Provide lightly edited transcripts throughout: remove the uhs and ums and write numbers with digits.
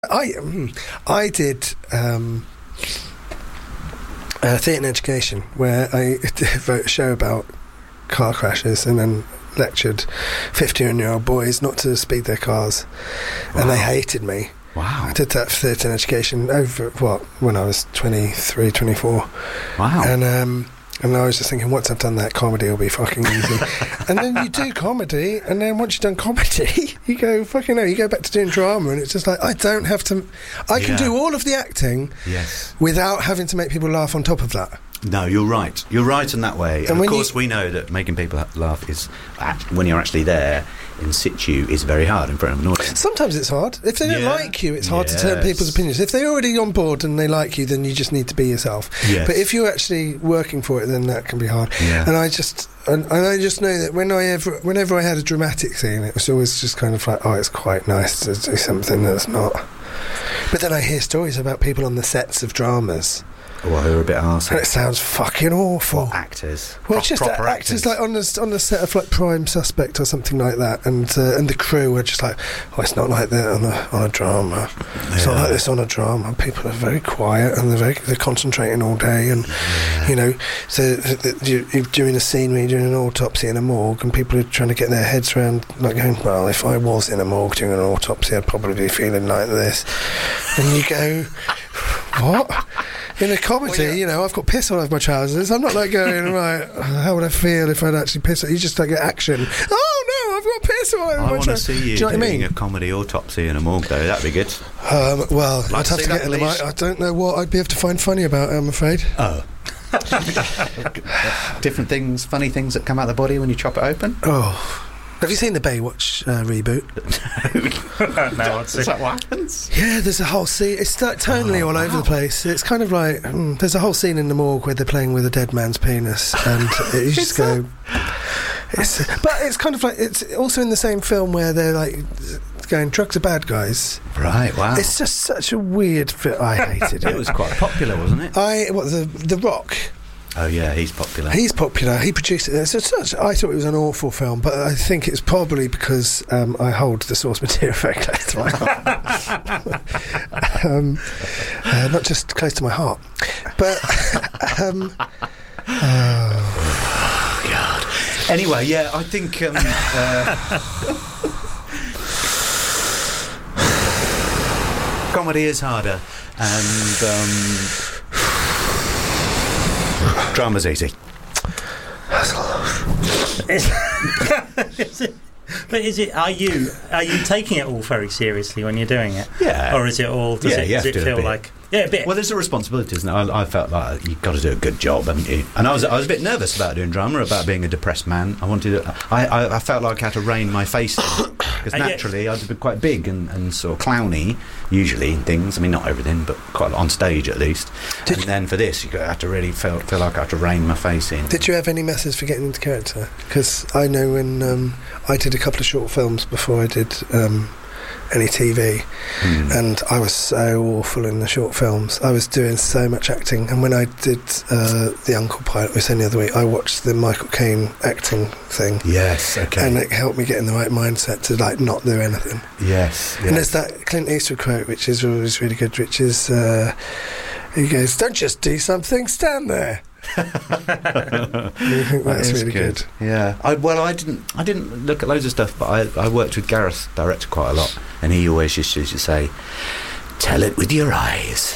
I did theatre and education, where I wrote a show about car crashes and then lectured 15-year-old boys not to speed their cars. Wow. And they hated me. Wow. I did that for theatre and education when I was 23, 24. Wow. And I was just thinking, once I've done that, comedy will be fucking easy. And then you do comedy, and then once you've done comedy, you go, fucking hell, you go back to doing drama, and it's just like, I don't have to... I can do all of the acting without having to make people laugh on top of that. No, you're right. You're right in that way. And of course, we know that making people laugh is, when you're actually there in situ, is very hard in front of an audience. Sometimes it's hard. If they don't like you, it's hard to turn people's opinions. If they're already on board and they like you, then you just need to be yourself. Yes. But if you're actually working for it, then that can be hard. Yeah. And I just know that whenever I had a dramatic scene, it was always just kind of like, oh, it's quite nice to do something that's not. But then I hear stories about people on the sets of dramas. Well, who are a bit arsey. And it sounds fucking awful. What actors? Well, just actors like on the set of like Prime Suspect or something like that, and the crew are just like, oh, it's not like that on a drama. It's not like this on a drama. People are very quiet and they're concentrating all day, and you know, so you're doing a scene where you're doing an autopsy in a morgue, and people are trying to get their heads around, like going, well, if I was in a morgue doing an autopsy, I'd probably be feeling like this, and you go, what? In a comedy, you know, I've got piss all over my trousers. I'm not like going, right, how would I feel if I'd actually piss? You just like get action. Oh no, I've got piss all over my trousers. I want to see you doing a comedy autopsy in a morgue, though. That'd be good. Well, I'd have to get in the mic. I don't know what I'd be able to find funny about it, I'm afraid. Oh. Different things, funny things that come out of the body when you chop it open? Oh. Have you seen the Baywatch reboot? No, is that what happens? Yeah, there's a whole scene. It's tonally all over the place. It's kind of like there's a whole scene in the morgue where they're playing with a dead man's penis, and you just go. But it's kind of like it's also in the same film where they're like going, drugs are bad, guys. Right. Wow. It's just such a weird film. I hated it. It was quite popular, wasn't it? The Rock. Oh yeah, he's popular. He produced it. I thought it was an awful film, but I think it's probably because I hold the source material very close to my heart. Not just close to my heart, but oh God. Anyway, yeah, I think comedy is harder, and drama's easy. But are you taking it all very seriously when you're doing it? Yeah. Or is it all? Does it feel like? Yeah, a bit. Well, there's a responsibility, isn't there? I felt like you've got to do a good job, haven't you? And I was a bit nervous about doing drama, about being a depressed man. I felt like I had to rein my face in, because naturally I'd be quite big and sort of clowny, usually, in things. I mean, not everything, but quite a lot on stage at least. Then for this, you have to really feel like I had to rein my face in. Did you have any methods for getting into character? Because I know when I did a couple of short films before I did any TV, and I was so awful in the short films. I was doing so much acting, and when I did the Uncle pilot, we said the other week, I watched the Michael Caine acting thing. Yes, okay. And it helped me get in the right mindset to like not do anything. Yes. And there's that Clint Eastwood quote, which is always really good, which is he goes, "Don't just do something, stand there." I think that's really good. Yeah. I didn't look at loads of stuff, but I worked with Gareth, director, quite a lot, and he always used to say, "Tell it with your eyes."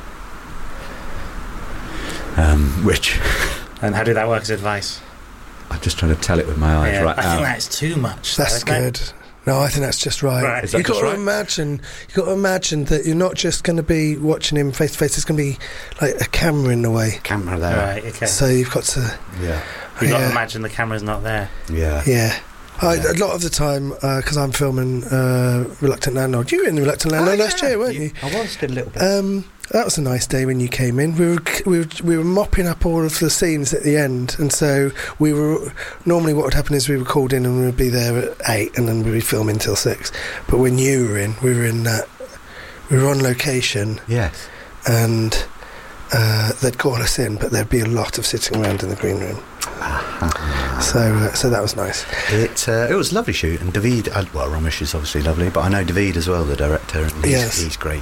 Which. And how did that work as advice? I'm just trying to tell it with my eyes right now. I think that's too much. That's good. No, I think that's just right. You've got to imagine that you're not just going to be watching him face to face. There's going to be like a camera in the way. Camera there. Right. Okay. So you've got to. Yeah. You've got to imagine the camera's not there. Yeah. Yeah. A lot of the time, because I'm filming Reluctant Landlord. You were in the Reluctant Landlord last year, weren't you? I was, did a little bit. That was a nice day when you came in. We were mopping up all of the scenes at the end, and so we were. Normally, what would happen is we were called in and we would be there at 8, and then we'd be filming till 6. But when you were in, we were on location. Yes. And they'd call us in, but there'd be a lot of sitting around in the green room. So that was nice. It was a lovely shoot, and David, well, Ramesh is obviously lovely, but I know David as well, the director, and he's great.